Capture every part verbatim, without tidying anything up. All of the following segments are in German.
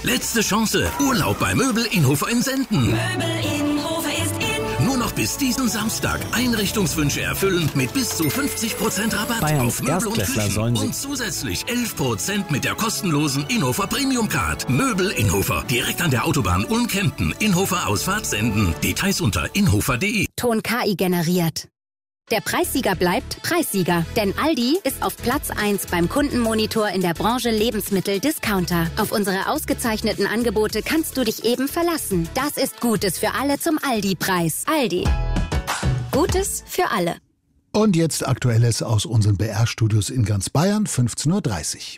Letzte Chance. Urlaub bei Möbel Inhofer in Senden. Möbel Inhofer ist in. Nur noch bis diesen Samstag. Einrichtungswünsche erfüllen mit bis zu fünfzig Prozent Rabatt Bayerns auf Möbel und Erstklässler Küchen. sollen sie- Und zusätzlich elf Prozent mit der kostenlosen Inhofer Premium Card. Möbel Inhofer. Direkt an der Autobahn Ulm-Kempten. Inhofer Ausfahrt Senden. Details unter inhofer punkt de. Ton K I generiert. Der Preissieger bleibt Preissieger, denn Aldi ist auf Platz eins beim Kundenmonitor in der Branche Lebensmittel-Discounter. Auf unsere ausgezeichneten Angebote kannst du dich eben verlassen. Das ist Gutes für alle zum Aldi-Preis. Aldi. Gutes für alle. Und jetzt Aktuelles aus unseren B R-Studios in ganz Bayern, fünfzehn Uhr dreißig.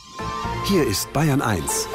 Hier ist Bayern eins.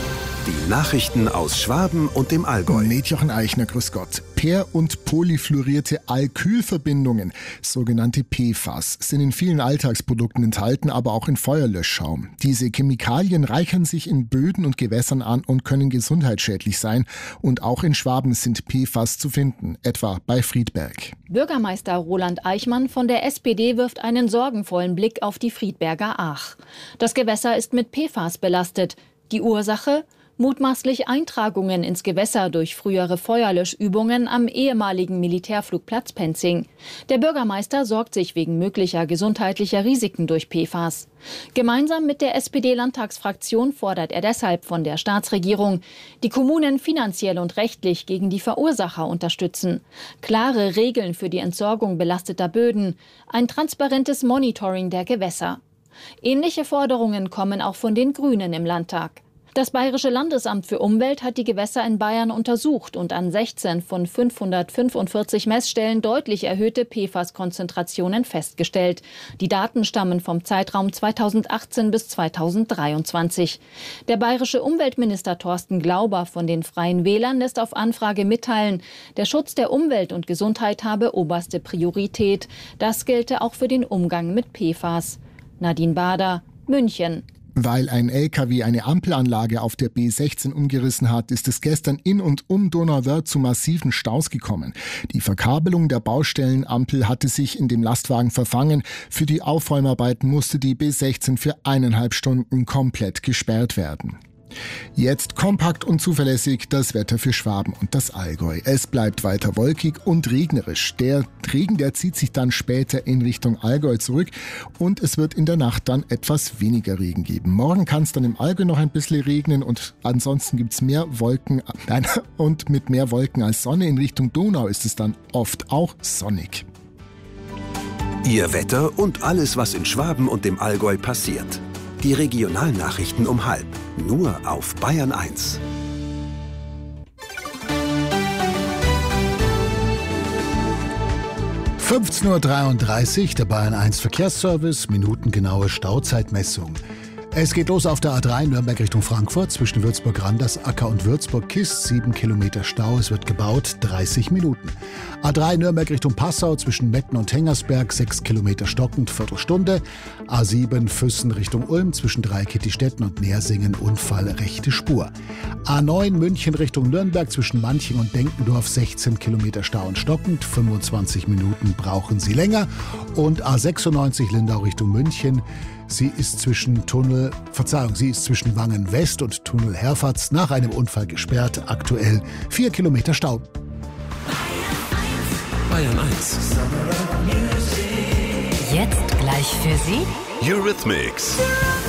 Die Nachrichten aus Schwaben und dem Allgäu. Med Jochen Eichner, grüß Gott. Per- und polyfluorierte Alkylverbindungen, sogenannte P F A S, sind in vielen Alltagsprodukten enthalten, aber auch in Feuerlöschschaum. Diese Chemikalien reichern sich in Böden und Gewässern an und können gesundheitsschädlich sein. Und auch in Schwaben sind P F A S zu finden, etwa bei Friedberg. Bürgermeister Roland Eichmann von der S P D wirft einen sorgenvollen Blick auf die Friedberger Aach. Das Gewässer ist mit P F A S belastet. Die Ursache? Mutmaßlich Eintragungen ins Gewässer durch frühere Feuerlöschübungen am ehemaligen Militärflugplatz Penzing. Der Bürgermeister sorgt sich wegen möglicher gesundheitlicher Risiken durch P F A S. Gemeinsam mit der S P D-Landtagsfraktion fordert er deshalb von der Staatsregierung, die Kommunen finanziell und rechtlich gegen die Verursacher unterstützen. Klare Regeln für die Entsorgung belasteter Böden, ein transparentes Monitoring der Gewässer. Ähnliche Forderungen kommen auch von den Grünen im Landtag. Das Bayerische Landesamt für Umwelt hat die Gewässer in Bayern untersucht und an sechzehn von fünfhundertfünfundvierzig Messstellen deutlich erhöhte P F A S-Konzentrationen festgestellt. Die Daten stammen vom Zeitraum zweitausendachtzehn bis zweitausenddreiundzwanzig. Der bayerische Umweltminister Thorsten Glauber von den Freien Wählern lässt auf Anfrage mitteilen, der Schutz der Umwelt und Gesundheit habe oberste Priorität. Das gelte auch für den Umgang mit P F A S. Nadine Bader, München. Weil ein L K W eine Ampelanlage auf der B sechzehn umgerissen hat, ist es gestern in und um Donauwörth zu massiven Staus gekommen. Die Verkabelung der Baustellenampel hatte sich in dem Lastwagen verfangen. Für die Aufräumarbeiten musste die B sechzehn für eineinhalb Stunden komplett gesperrt werden. Jetzt kompakt und zuverlässig das Wetter für Schwaben und das Allgäu. Es bleibt weiter wolkig und regnerisch. Der Regen, der zieht sich dann später in Richtung Allgäu zurück und es wird in der Nacht dann etwas weniger Regen geben. Morgen kann es dann im Allgäu noch ein bisschen regnen und ansonsten gibt es mehr Wolken, nein, und mit mehr Wolken als Sonne in Richtung Donau ist es dann oft auch sonnig. Ihr Wetter und alles, was in Schwaben und dem Allgäu passiert. Die Regionalnachrichten um halb. Nur auf Bayern eins. fünfzehn Uhr dreiunddreißig, der Bayern eins Verkehrsservice, minutengenaue Stauzeitmessung. Es geht los auf der A drei Nürnberg Richtung Frankfurt zwischen Würzburg-Randersacker und Würzburg-Kist. Sieben Kilometer Stau, es wird gebaut, dreißig Minuten. A drei Nürnberg Richtung Passau zwischen Metten und Hengersberg, sechs Kilometer stockend, Viertelstunde. A sieben Füssen Richtung Ulm zwischen Dreikittistetten und Nersingen, Unfall, rechte Spur. A neun München Richtung Nürnberg zwischen Manching und Denkendorf, sechzehn Kilometer Stau und stockend, fünfundzwanzig Minuten brauchen Sie länger. Und A sechsundneunzig Lindau Richtung München. Sie ist zwischen Tunnel, Verzeihung, sie ist zwischen Wangen West und Tunnel Herfatz nach einem Unfall gesperrt. Aktuell vier Kilometer Stau. Bayern eins. Jetzt gleich für Sie Eurythmics.